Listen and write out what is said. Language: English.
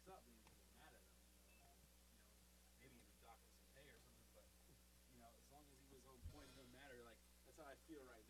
up means that they're mad at him. Maybe even dock him some pay or something. But as long as he was on point, it doesn't matter. Like that's how I feel right